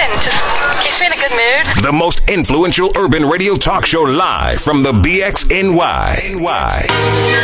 and just keeps me in a good mood. The most influential urban radio talk show live from the BXNY.